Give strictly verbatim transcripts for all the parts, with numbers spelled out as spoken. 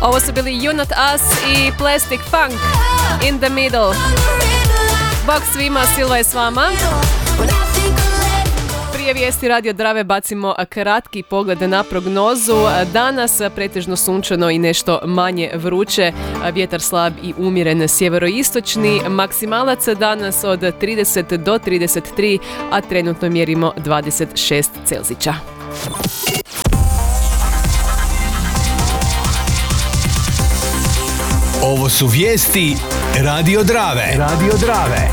Ovo su bili You Not Us i Plastic Funk, In the Middle. Bog svima, Silva je s vama. Prije vijesti Radio Drave bacimo kratki pogled na prognozu. Danas pretežno sunčano i nešto manje vruće, vjetar slab i umjeren sjeveroistočni, maksimalac danas od trideset do trideset tri, a trenutno mjerimo dvadeset šest Celzića. Ovo su vijesti Radio Drave. Radio Drave.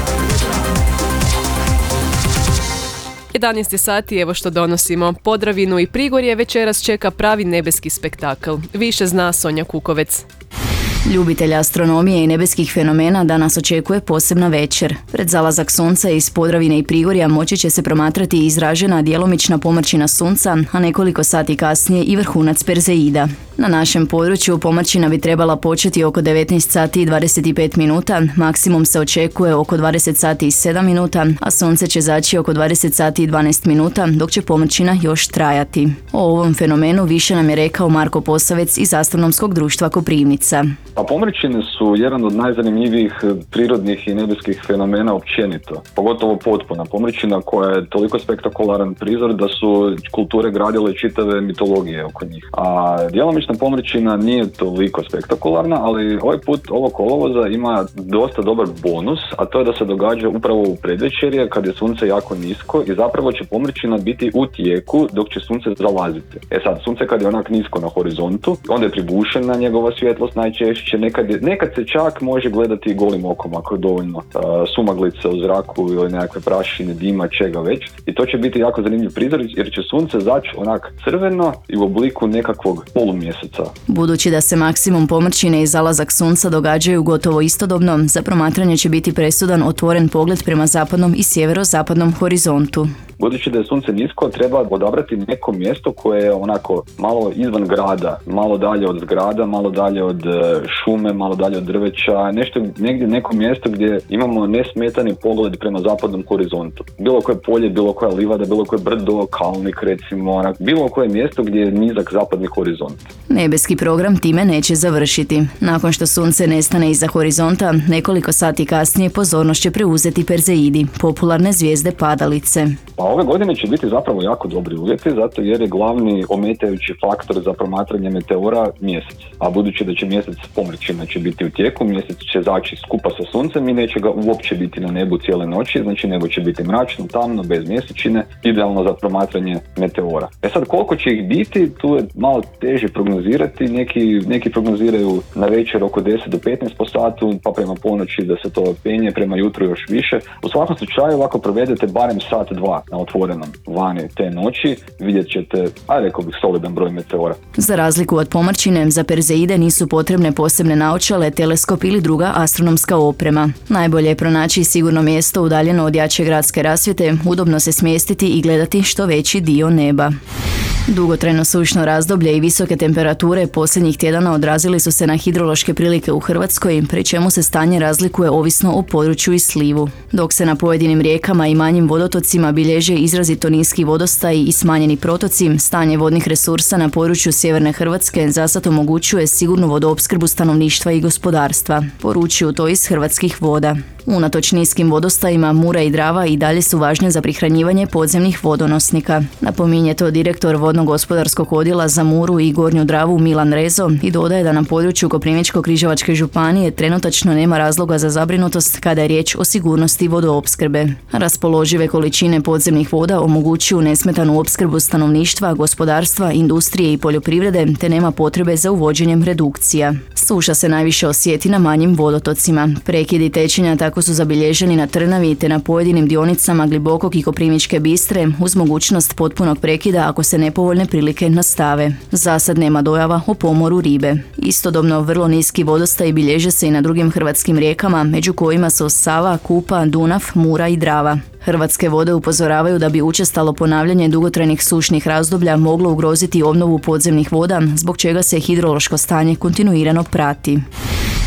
jedanaest sati, evo što donosimo. Podravinu i Prigorje večeras čeka pravi nebeski spektakl. Više zna Sonja Kukovec. Ljubitelja astronomije i nebeskih fenomena danas očekuje posebna večer. Pred zalazak sunca iz Podravine i Prigorja moći će se promatrati izražena djelomična pomrčina sunca, a nekoliko sati kasnije i vrhunac Perzeida. Na našem području pomrčina bi trebala početi oko devetnaest sati i dvadeset pet minuta, maksimum se očekuje oko dvadeset sati i sedam minuta, a sunce će zaći oko dvadeset sati i dvanaest minuta, dok će pomrčina još trajati. O ovom fenomenu više nam je rekao Marko Posavec iz Astronomskog društva Koprivnica. A pomrčine su jedan od najzanimljivijih prirodnih i nebeskih fenomena općenito, pogotovo potpuna pomrčina koja je toliko spektakularan prizor da su kulture gradile čitave mitologije oko njih. A djelomična pomrčina nije toliko spektakularna, ali ovaj put ovog kolovoza ima dosta dobar bonus, a to je da se događa upravo u predvečerje kad je sunce jako nisko i zapravo će pomrčina biti u tijeku dok će sunce zalaziti. E sad, sunce kad je onak nisko na horizontu, onda je pribušena njegova svjetlost najčešće. Nekad, je, nekad se čak može gledati golim okom ako je dovoljno uh, sumaglice u zraku ili nekakve prašine, dima, čega već. I to će biti jako zanimljiv prizor jer će sunce zaći onak crveno i u obliku nekakvog polumjeseca. Budući da se maksimum pomrčine i zalazak sunca događaju gotovo istodobno, za promatranje će biti presudan otvoren pogled prema zapadnom i sjeverozapadnom horizontu. Budući da je sunce nisko, treba odabrati neko mjesto koje je onako malo izvan grada, malo dalje od zgrada, malo dalje od šume, malo dalje od drveća, nešto, negdje neko mjesto gdje imamo nesmetani pogled prema zapadnom horizontu. Bilo koje polje, bilo koja livada, bilo koje brdo, kalnik recimo, onak, bilo koje mjesto gdje je nizak zapadni horizont. Nebeski program time neće završiti. Nakon što sunce nestane iza horizonta, nekoliko sati kasnije pozornost će preuzeti Perzeidi, popularne zvijezde padalice. Pa ove godine će biti zapravo jako dobri uvjeti, zato jer je glavni ometajući faktor za promatranje meteora mjesec. A budući da će mjesec pomrčina će biti u tijeku, mjesec će zaći skupa sa suncem i neće ga uopće biti na nebu cijele noći, znači nebo će biti mračno, tamno, bez mjesečine, idealno za promatranje meteora. E sad, koliko će ih biti, tu je malo teže prognozirati, neki, neki prognoziraju na večer oko deset do petnaest po satu, pa prema ponoći da se to penje, prema jutru još više. U svakom slučaju, ako provedete barem sat, dva na otvorenom vani te noći, vidjet ćete, a rekao bih, solidan broj meteora. Za razliku od pomrčine, za Perzeide nisu potrebne posebne naočale, teleskop ili druga astronomska oprema. Najbolje je pronaći sigurno mjesto udaljeno od jače gradske rasvjete, udobno se smjestiti i gledati što veći dio neba. Dugotrajno sušno razdoblje i visoke temperature posljednjih tjedana odrazili su se na hidrološke prilike u Hrvatskoj, pri čemu se stanje razlikuje ovisno o području i slivu. Dok se na pojedinim rijekama i manjim vodotocima bilježe izrazito niski vodostaji i smanjeni protoci, stanje vodnih resursa na području sjeverne Hrvatske zasad omogućuje sigurnu vodoopskrbu stanovništva i gospodarstva, poručuju to iz Hrvatskih voda. Unatoč niskim vodostajima, Mura i Drava i dalje su važne za prihranjivanje podzemnih vodonosnika. Napominje to direktor vodno-gospodarskog odjela za Muru i Gornju Dravu Milan Rezo i dodaje da na području Koprivničko-križevačke županije trenutačno nema razloga za zabrinutost kada je riječ o sigurnosti vodoopskrbe. Raspoložive količine podzemnih voda omogućuju nesmetanu opskrbu stanovništva, gospodarstva, industrije i poljoprivrede, te nema potrebe za uvođenjem redukcija. Suša se najviše osjeti na manjim vodotocima. Prekidi tečenja tako su zabilježeni na Trnavi te na pojedinim dionicama Glibokog i Koprivničke Bistre uz mogućnost potpunog prekida ako se nepovoljne prilike nastave. Zasad nema dojava o pomoru ribe. Istodobno vrlo niski vodostaj bilježe se i na drugim hrvatskim rijekama, među kojima su Sava, Kupa, Dunav, Mura i Drava. Hrvatske vode upozoravaju da bi učestalo ponavljanje dugotrajnih sušnih razdoblja moglo ugroziti obnovu podzemnih voda, zbog čega se hidrološko stanje kontinuirano prati.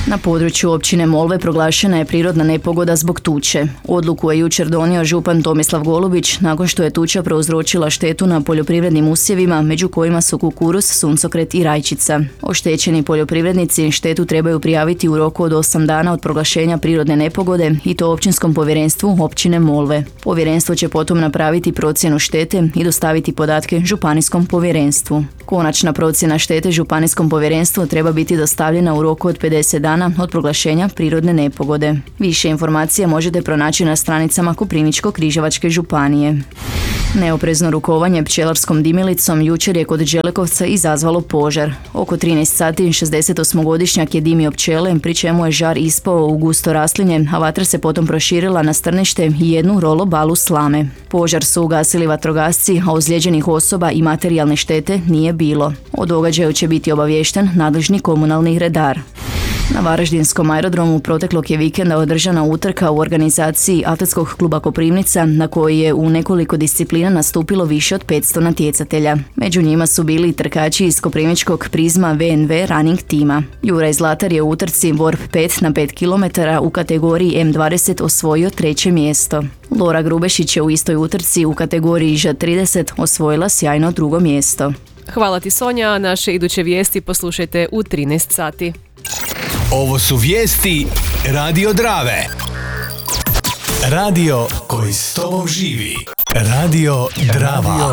Na području općine Molve proglašena je prirodna nepogoda zbog tuče. Odluku je jučer donio župan Tomislav Golubić nakon što je tuča prouzročila štetu na poljoprivrednim usjevima, među kojima su kukuruz, suncokret i rajčica. Oštećeni poljoprivrednici štetu trebaju prijaviti u roku od osam dana od proglašenja prirodne nepogode i to općinskom povjerenstvu općine Molve. Povjerenstvo će potom napraviti procjenu štete i dostaviti podatke županijskom povjerenstvu. Konačna procjena štete županijskom povjerenstvu treba biti dostavljena u roku od pedeset dana od proglašenja prirodne nepogode. Više informacija možete pronaći na stranicama Koprivničko-križevačke županije. Neoprezno rukovanje pčelarskom dimilicom jučer je kod Đelekovca izazvalo požar. Oko trinaest sati šezdesetosmogodišnjak je dimio pčele, pri čemu je žar ispao u gusto raslinje, a vatra se potom proširila na strnište i jednu rolo balu slame. Požar su ugasili vatrogasci, a ozlijeđenih osoba i materijalne štete nije bilo. O događaju će biti obaviješten nadležni komunalni redar. Na Varaždinskom aerodromu proteklog je vikenda održana utrka u organizaciji Atletskog kluba Koprivnica, na koji je u nekoliko disciplina nastupilo više od petsto natjecatelja. Među njima su bili i trkači iz koprivničkog Prizma V N V Running tima. Juraj Zlatar je u utrci Warp pet na pet kilometara u kategoriji M dvadeset osvojio treće mjesto. Lora Grubešić je u istoj utrci u kategoriji Ž trideset osvojila sjajno drugo mjesto. Hvala ti Sonja, naše iduće vijesti poslušajte u trinaest sati. Ovo su vijesti Radio Drave. Radio koji s tobom živi. Radio Drava.